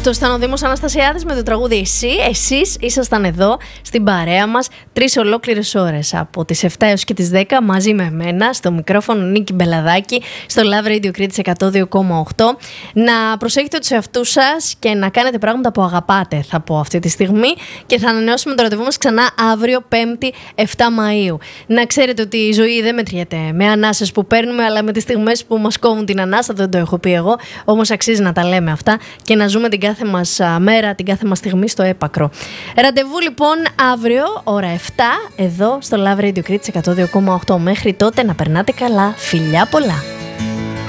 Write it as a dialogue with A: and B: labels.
A: Αυτό ήταν ο Δήμος Αναστασιάδης με το τραγούδι Εσύ. Εσείς ήσασταν εδώ στην παρέα μας 3 ολόκληρες ώρες. Από τις 7 έως και τις 10 μαζί με εμένα, στο μικρόφωνο Νίκη Μπελαδάκη, στο Love Radio Κρήτης 102,8. Να προσέχετε τους εαυτούς σας και να κάνετε πράγματα που αγαπάτε, θα πω αυτή τη στιγμή. Και θα ανανεώσουμε το ραντεβού μας ξανά αύριο, 5η 7 Μαΐου. Να ξέρετε ότι η ζωή δεν μετριέται με ανάσες που παίρνουμε, αλλά με τις στιγμές που μας κόβουν την ανάσα. Δεν το έχω πει εγώ. Όμως αξίζει να τα λέμε αυτά και να ζούμε την κάθε μας μέρα, την κάθε μας στιγμή στο έπακρο. Ραντεβού λοιπόν αύριο, ώρα 7, εδώ στο Love Radio Κρήτης 102,8. Μέχρι τότε να περνάτε καλά. Φιλιά πολλά.